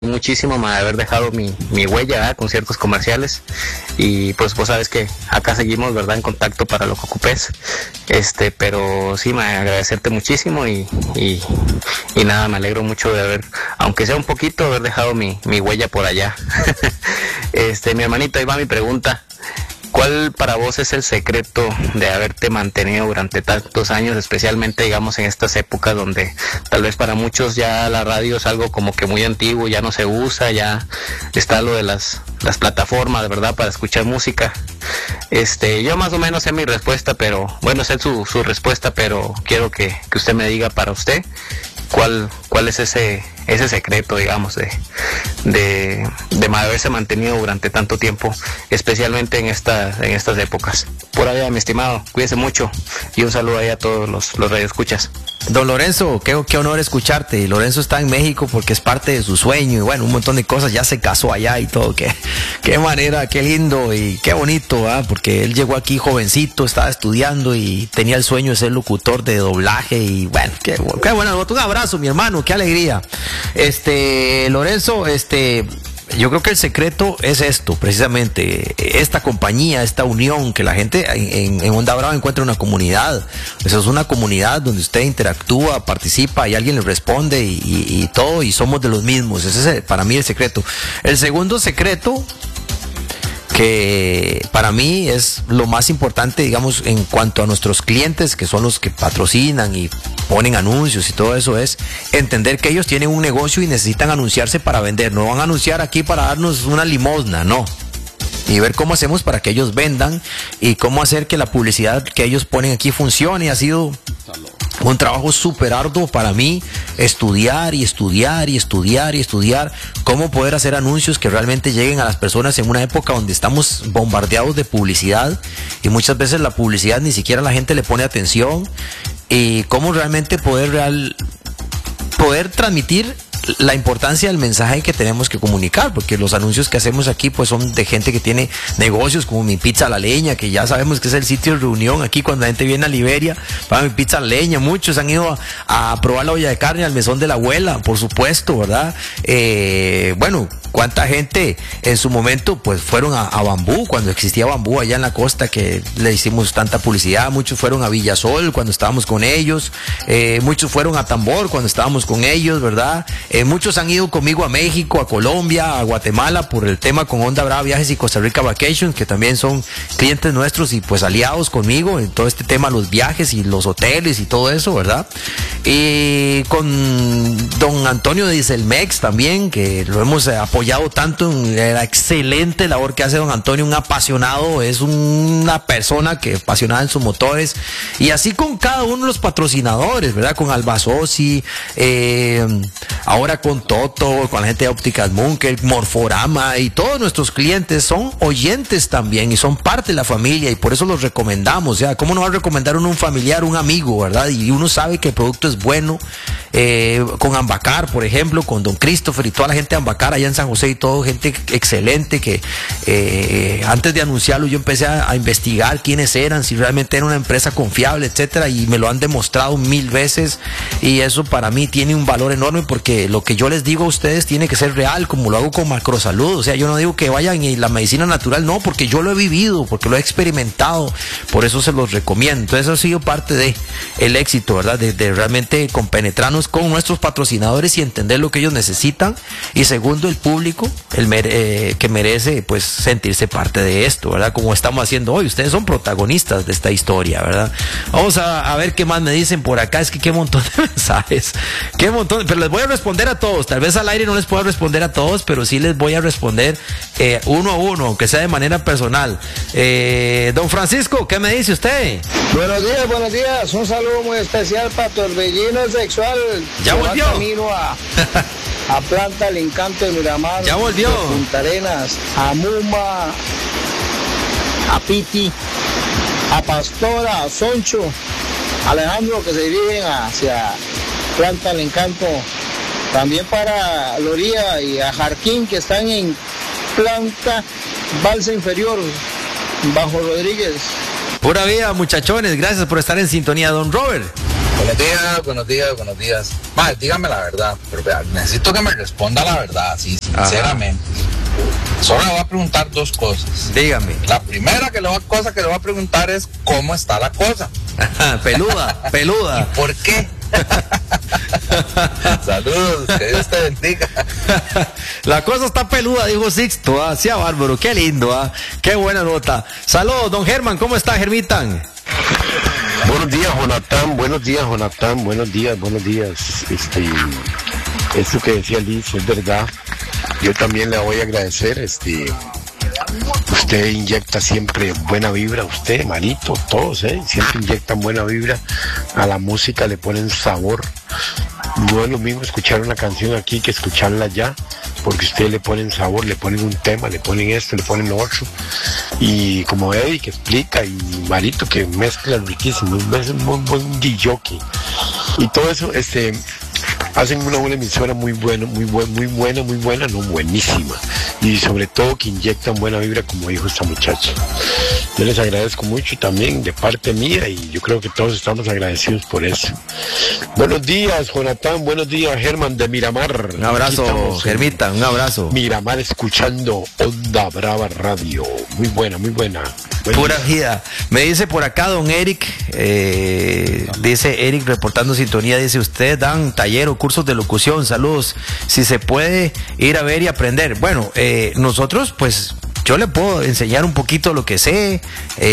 muchísimo me haber dejado mi huella, ¿verdad? Con ciertos comerciales, y pues vos sabes que acá seguimos, ¿verdad? En contacto para lo que ocupes, pero sí, me agradecerte muchísimo y nada, me alegro mucho de haber, aunque sea un poquito, haber dejado mi huella por allá. Mi hermanito, ahí va mi pregunta. ¿Cuál para vos es el secreto de haberte mantenido durante tantos años, especialmente, digamos, en estas épocas donde tal vez para muchos ya la radio es algo como que muy antiguo, ya no se usa, ya está lo de las plataformas, ¿verdad?, para escuchar música? Yo más o menos sé mi respuesta, pero bueno, sé su respuesta, pero quiero que usted me diga para usted cuál es ese secreto, digamos, de haberse mantenido durante tanto tiempo, especialmente en estas épocas. Por allá, mi estimado, cuídese mucho y un saludo ahí a todos los radioescuchas. Don Lorenzo, qué honor escucharte. Y Lorenzo está en México porque es parte de su sueño y bueno, un montón de cosas, ya se casó allá y todo. Qué manera, qué lindo y qué bonito, porque él llegó aquí jovencito, estaba estudiando y tenía el sueño de ser locutor de doblaje y bueno, qué bueno. Un abrazo, mi hermano, qué alegría. Lorenzo, yo creo que el secreto es esto, precisamente, esta compañía, esta unión, que la gente en Onda Brava encuentra una comunidad. Eso es una comunidad donde usted interactúa, participa y alguien le responde y todo, y somos de los mismos. Ese es para mí el secreto. El segundo secreto, que para mí es lo más importante, digamos, en cuanto a nuestros clientes, que son los que patrocinan y ponen anuncios y todo eso, es entender que ellos tienen un negocio y necesitan anunciarse para vender. No van a anunciar aquí para darnos una limosna, no. Y ver cómo hacemos para que ellos vendan y cómo hacer que la publicidad que ellos ponen aquí funcione. Ha sido un trabajo súper arduo para mí, estudiar cómo poder hacer anuncios que realmente lleguen a las personas en una época donde estamos bombardeados de publicidad y muchas veces la publicidad ni siquiera la gente le pone atención, y cómo realmente poder transmitir la importancia del mensaje que tenemos que comunicar, porque los anuncios que hacemos aquí pues son de gente que tiene negocios como Mi Pizza a la Leña, que ya sabemos que es el sitio de reunión aquí cuando la gente viene a Liberia para Mi Pizza a la Leña. Muchos han ido a probar la olla de carne al mesón de la abuela, por supuesto, ¿verdad? Bueno, cuánta gente en su momento pues fueron a Bambú, cuando existía Bambú allá en la costa, que le hicimos tanta publicidad. Muchos fueron a Villasol cuando estábamos con ellos, muchos fueron a Tambor cuando estábamos con ellos, ¿verdad? Muchos han ido conmigo a México, a Colombia, a Guatemala por el tema con Onda Brava Viajes y Costa Rica Vacations, que también son clientes nuestros y pues aliados conmigo en todo este tema, los viajes y los hoteles y todo eso, ¿verdad? Y con don Antonio de Dieselmex también, que lo hemos apoyado tanto en la excelente labor que hace don Antonio, un apasionado, es una persona que apasionada en sus motores, y así con cada uno de los patrocinadores, ¿verdad? Con Albasosi, ahora con Toto, con la gente de Ópticas Munker, Morforama, y todos nuestros clientes son oyentes también y son parte de la familia, y por eso los recomendamos. Ya, ¿cómo no va a recomendar uno un familiar, un amigo, verdad? Y uno sabe que el producto es bueno. Con Ambacar, por ejemplo, con don Christopher y toda la gente de Ambacar allá en San José y todo, gente excelente que antes de anunciarlo yo empecé a investigar quiénes eran, si realmente era una empresa confiable, etcétera, y me lo han demostrado 1000 veces, y eso para mí tiene un valor enorme, porque lo que yo les digo a ustedes tiene que ser real, como lo hago con Macrosalud. O sea, yo no digo que vayan y la medicina natural, no, porque yo lo he vivido, porque lo he experimentado, por eso se los recomiendo. Entonces eso ha sido parte de el éxito, ¿verdad? De realmente compenetrarnos con nuestros patrocinadores y entender lo que ellos necesitan, y segundo, el público que merece pues sentirse parte de esto, ¿verdad? Como estamos haciendo hoy. Ustedes son protagonistas de esta historia, ¿verdad? Vamos a ver qué más me dicen por acá. Es que qué montón de mensajes, qué montón, pero les voy a responder a todos. Tal vez al aire no les puedo responder a todos, pero sí les voy a responder uno a uno, aunque sea de manera personal. Don Francisco, ¿qué me dice usted? Buenos días. Un saludo muy especial para Torbellino Sexual. Ya volvió. Camino a Planta El Encanto de Miramar. Ya volvió. A Punta Arenas, a Muma, a Piti, a Pastora, a Soncho, a Alejandro, que se dirigen hacia Planta El Encanto. También para Loría y a Jarquín, que están en Planta Balsa Inferior, bajo Rodríguez. Pura vida, muchachones, gracias por estar en sintonía. Don Robert. Buenos días. Mae, dígame la verdad, pero vea, necesito que me responda la verdad, sí, sinceramente. Solo le voy a preguntar dos cosas. Dígame. La primera cosa que le voy a preguntar es cómo está la cosa. Peluda. ¿Y por qué? Saludos, que Dios te bendiga. La cosa está peluda, dijo Sixto. Sí, bárbaro, qué lindo, qué buena nota. Saludos, don Germán, ¿cómo está, Germitan? Buenos días, Jonathan. Buenos días. Esto que decía Liz es verdad. Yo también le voy a agradecer. Usted inyecta siempre buena vibra, usted, Marito, todos, siempre inyectan buena vibra a la música, le ponen sabor. No es lo mismo escuchar una canción aquí que escucharla allá, porque ustedes le ponen sabor, le ponen un tema, le ponen esto, le ponen lo otro. Y como Eddie que explica, y Marito que mezcla riquísimo, es un buen DJ. Y todo eso, hacen una buena emisora muy buena, no buenísima. Y sobre todo que inyectan buena vibra, como dijo esta muchacha. Yo les agradezco mucho también de parte mía, y yo creo que todos estamos agradecidos por eso. Buenos días, Jonathan. Buenos días, Germán de Miramar. Un abrazo, Germita, un abrazo. Miramar, escuchando Onda Brava Radio. Muy buena. Pura vida. Me dice por acá don Eric, dice Eric reportando sintonía, dice: ustedes dan taller o cursos de locución, saludos, si se puede ir a ver y aprender. Bueno, nosotros pues yo le puedo enseñar un poquito lo que sé,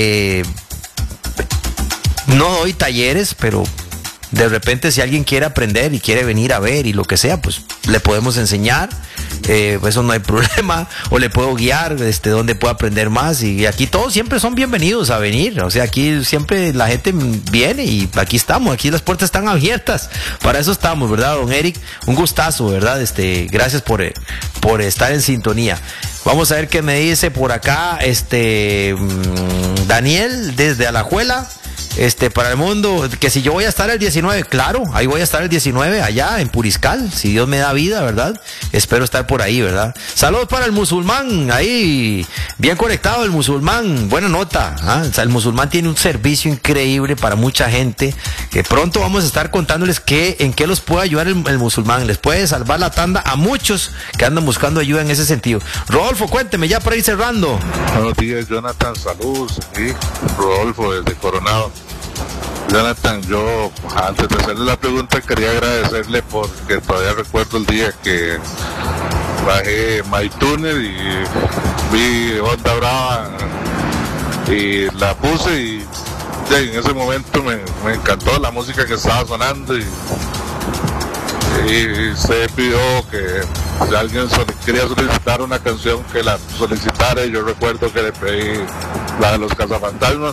no doy talleres, pero de repente si alguien quiere aprender y quiere venir a ver y lo que sea, pues le podemos enseñar, eso no hay problema, o le puedo guiar donde pueda aprender más, y aquí todos siempre son bienvenidos a venir, o sea, aquí siempre la gente viene y aquí estamos, aquí las puertas están abiertas, para eso estamos, ¿verdad, don Eric? Un gustazo, ¿verdad? Gracias por estar en sintonía. Vamos a ver qué me dice por acá, Daniel desde Alajuela. Para el mundo, que si yo voy a estar el 19, claro, ahí voy a estar el 19 allá en Puriscal, si Dios me da vida, ¿verdad? Espero estar por ahí, ¿verdad? Saludos para el musulmán, ahí, bien conectado el musulmán, buena nota, O sea, el musulmán tiene un servicio increíble para mucha gente, que pronto vamos a estar contándoles en qué los puede ayudar el musulmán, les puede salvar la tanda a muchos que andan buscando ayuda en ese sentido. Rodolfo, cuénteme ya para ir cerrando. Buenos días, Jonathan, saludos, sí, Rodolfo desde Coronado. Jonathan, yo antes de hacerle la pregunta quería agradecerle porque todavía recuerdo el día que bajé MyTuner y vi Onda Brava y la puse y en ese momento me encantó la música que estaba sonando y se pidió que si alguien quería solicitar una canción que la solicitara, y yo recuerdo que le pedí la de los Cazafantasmas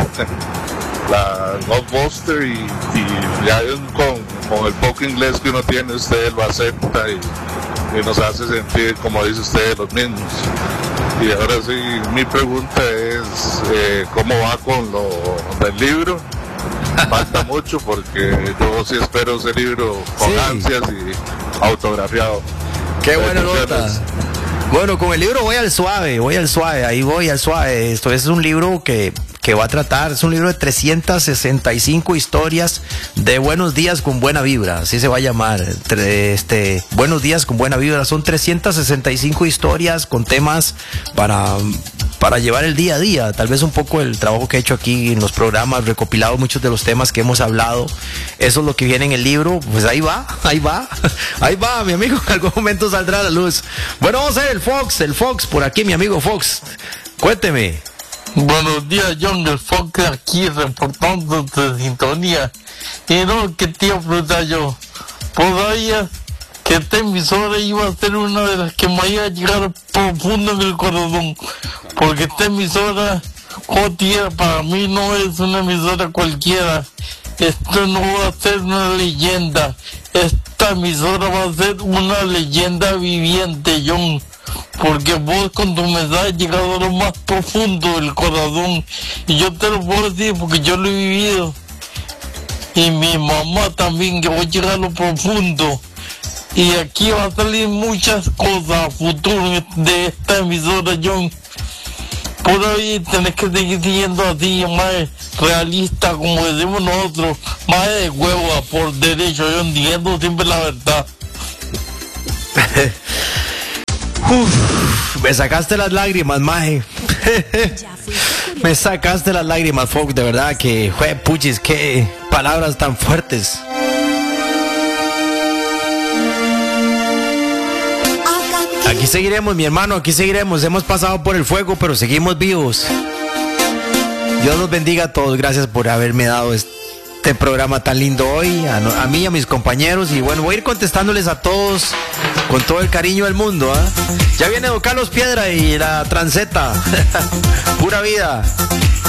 la Ghostbuster y ya con el poco inglés que uno tiene, usted lo acepta y nos hace sentir, como dice usted, los mismos. Y ahora sí, mi pregunta es ¿cómo va con lo del libro? Falta mucho porque yo sí espero ese libro con ansias y autografiado. Qué buena nota. Bueno, con el libro voy al suave, ahí voy al suave. Esto es un libro que va a tratar, es un libro de 365 historias de buenos días con buena vibra, así se va a llamar, buenos días con buena vibra, son 365 historias con temas para llevar el día a día, tal vez un poco el trabajo que he hecho aquí en los programas, recopilado muchos de los temas que hemos hablado, eso es lo que viene en el libro, pues ahí va, mi amigo, en algún momento saldrá a la luz. Bueno, vamos a ver el Fox, por aquí mi amigo Fox, cuénteme. Buenos días, John, el Fox aquí reportando de sintonía. Y no, que te iba a preguntar yo, podría que esta emisora iba a ser una de las que me iba a llegar profundo en el corazón, porque esta emisora cualquiera para mí no es una emisora cualquiera. Esto no va a ser una leyenda, esta emisora va a ser una leyenda viviente, John, porque vos con tu mensaje has llegado a lo más profundo del corazón, y yo te lo puedo decir porque yo lo he vivido, y mi mamá también, que voy a llegar a lo profundo, y aquí va a salir muchas cosas a futuro de esta emisora, John. Por ahí tenés que seguir siguiendo así, madre, realista, como decimos nosotros, más de huevo por derecho, yo entiendo siempre la verdad. Me sacaste las lágrimas, maje. Me sacaste las lágrimas, Fox, de verdad que, puchis, qué palabras tan fuertes. Aquí seguiremos, mi hermano, aquí seguiremos. Hemos pasado por el fuego, pero seguimos vivos. Dios los bendiga a todos. Gracias por haberme dado este programa tan lindo hoy. A mí, a mis compañeros. Y bueno, voy a ir contestándoles a todos con todo el cariño del mundo. Ya viene Don Carlos Piedra y la Transeta. Pura vida.